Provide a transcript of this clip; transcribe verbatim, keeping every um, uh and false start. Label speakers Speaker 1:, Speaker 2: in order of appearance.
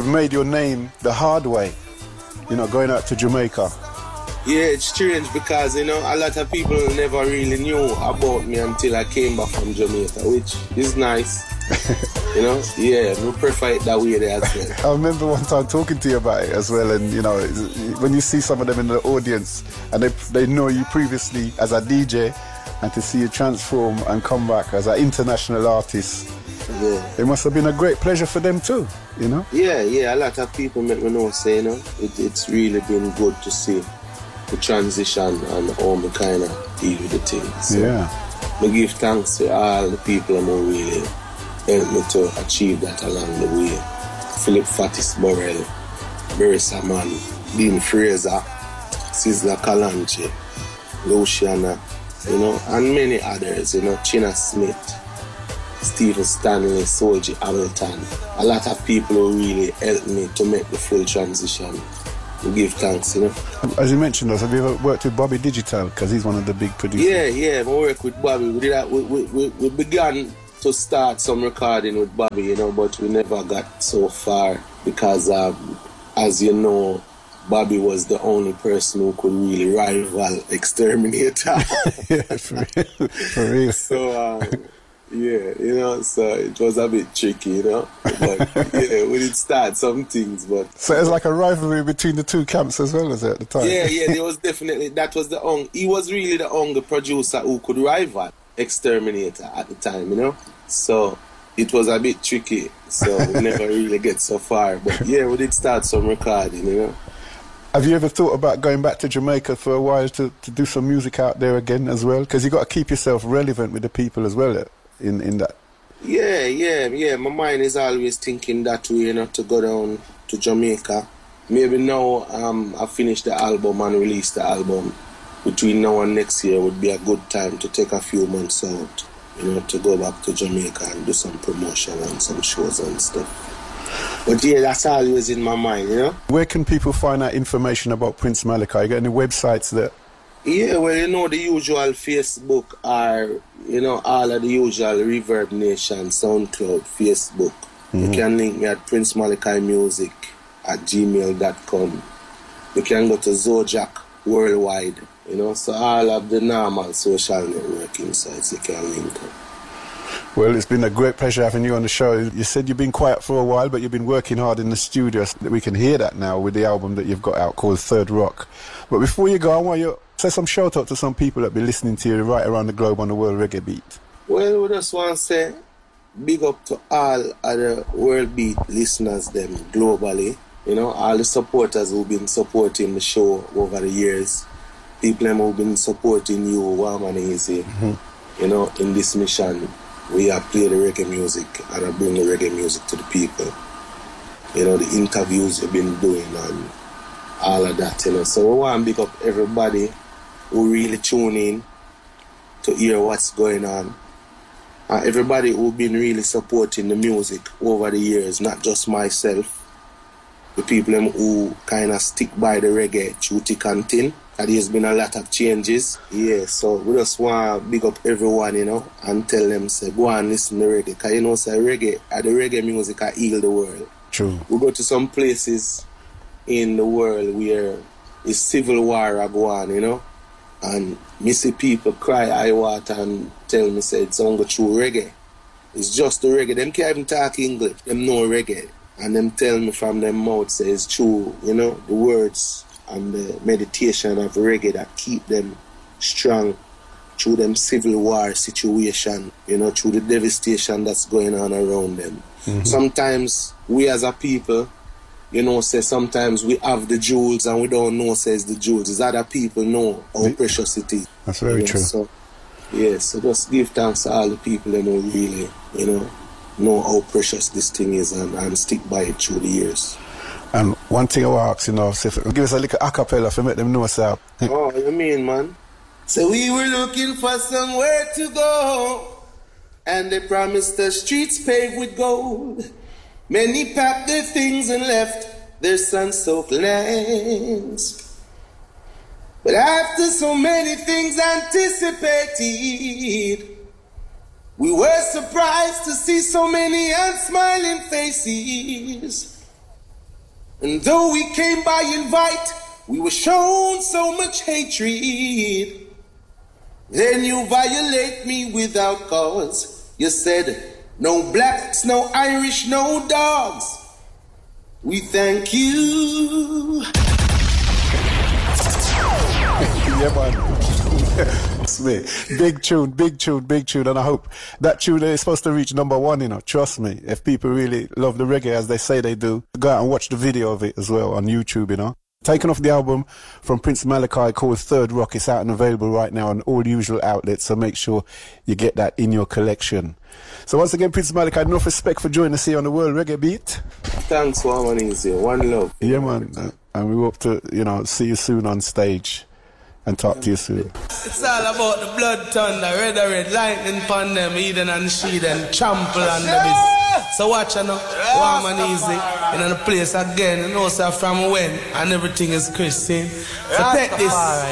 Speaker 1: made your name the hard way, you know, going out to Jamaica.
Speaker 2: Yeah, it's strange because, you know, a lot of people never really knew about me until I came back from Jamaica, which is nice. You know, yeah, we prefer it that way there as well.
Speaker 1: I remember one time talking to you about it as well, and you know, when you see some of them in the audience and they they know you previously as a D J, and to see you transform and come back as an international artist,
Speaker 2: yeah,
Speaker 1: it must have been a great pleasure for them too, you know?
Speaker 2: Yeah, yeah, a lot of people make me know, say, you know, it, it's really been good to see the transition and how me kind of deal with the thing. So
Speaker 1: yeah.
Speaker 2: I give thanks to all the people who really helped me to achieve that along the way. Philip Fatis Burrell, Marissa Mann, Dean Fraser, Sizzla Kalonji, Luciana, you know, and many others, you know, China Smith, Stephen Stanley, Soji Hamilton. A lot of people who really helped me to make the full transition. We give thanks, you know.
Speaker 1: As you mentioned, have you ever worked with Bobby Digital? Because he's one of the big producers.
Speaker 2: Yeah, yeah, we work with Bobby. We did that. We, we, we, we began to start some recording with Bobby, you know, but we never got so far because, um, as you know, Bobby was the only person who could really rival Exterminator.
Speaker 1: Yeah, for real. For real.
Speaker 2: So, um, yeah, you know, so it was a bit tricky, you know. But yeah, we did start some things, but
Speaker 1: so it was like a rivalry between the two camps as well, as it at the time.
Speaker 2: Yeah, yeah, there was definitely that was the only he was really the only producer who could rival Exterminator at the time, you know. So it was a bit tricky. So we never really get so far. But yeah, we did start some recording, you know.
Speaker 1: Have you ever thought about going back to Jamaica for a while to, to do some music out there again as well? Because you got to keep yourself relevant with the people as well. In, in that.
Speaker 2: Yeah, yeah, yeah. My mind is always thinking that way, you know, to go down to Jamaica. Maybe now um, I finish the album and release the album. Between now and next year would be a good time to take a few months out, you know, to go back to Jamaica and do some promotion and some shows and stuff. But yeah, that's always in my mind, you know.
Speaker 1: Where can people find out information about Prince Malachi? You got any websites that?
Speaker 2: Yeah, well, you know, the usual Facebook or, you know, all of the usual Reverb Nation, SoundCloud, Facebook. Mm-hmm. You can link me at Prince Malachi Music at gmail dot com. You can go to Zojak Worldwide, you know, so all of the normal social networking sites you can link up.
Speaker 1: Well, it's been a great pleasure having you on the show. You said you've been quiet for a while, but you've been working hard in the studio. We can hear that now with the album that you've got out called Third Rock. But before you go, I want you to say some shout out to some people that be listening to you right around the globe on the World Reggae Beat.
Speaker 2: Well, we just want to say big up to all of the World Beat listeners them globally. You know, all the supporters who've been supporting the show over the years. People who've been supporting you warm and easy, mm-hmm. you know, in this mission. We have played the reggae music and I bring the reggae music to the people. You know, the interviews you've been doing and all of that, you know. So we want to big up everybody who really tune in to hear what's going on. And everybody who's been really supporting the music over the years, not just myself. The people who kind of stick by the reggae through thick and thin. And there's been a lot of changes. Yeah, so we just want to big up everyone, you know, and tell them, say, go and listen to reggae. Because, you know, say, reggae, uh, the reggae music I heal the world.
Speaker 1: True.
Speaker 2: We go to some places in the world where it's civil war go on, you know, and me see people cry high water and tell me, say, it's only true reggae. It's just the reggae. Them can't even talk English. Them know reggae. And them tell me from them mouth, say, it's true, you know, the words and the meditation of reggae that keep them strong through them civil war situation, you know, through the devastation that's going on around them. Mm-hmm. Sometimes we as a people, you know, say sometimes we have the jewels and we don't know, says the jewels. It's other people know how the, precious it is.
Speaker 1: That's very
Speaker 2: you know?
Speaker 1: true.
Speaker 2: So, yeah, so just give thanks to all the people that know really, you know, know how precious this thing is and, and stick by it through the years.
Speaker 1: And one thing I will ask, you know, so give us a little acapella to make them know, sir.
Speaker 2: Oh, you mean, man? So we were looking for somewhere to go, and they promised the streets paved with gold. Many packed their things and left their sun-soaked lands. But after so many things anticipated, we were surprised to see so many unsmiling faces. And though we came by invite, we were shown so much hatred. Then you violate me without cause. You said, no blacks, no Irish, no dogs. We thank you.
Speaker 1: Yeah, man. Trust me. Big tune, big tune, big tune. And I hope that tune is supposed to reach number one, you know. Trust me. If people really love the reggae as they say they do, go out and watch the video of it as well on YouTube, you know. Taken off the album from Prince Malachi called Third Rock. It's out and available right now on all usual outlets, so make sure you get that in your collection. So once again, Prince Malachi, enough respect for joining us here on the World Reggae Beat.
Speaker 2: Thanks for having us here. One love.
Speaker 1: Yeah, man. And we hope to, you know, see you soon on stage and talk to you soon.
Speaker 3: It's all about the blood thunder, red red lightning upon them, Eden and she then trample on the business. So watch you know, warm and easy, in the place again, you know, sir, from when, and everything is Christian. So take this.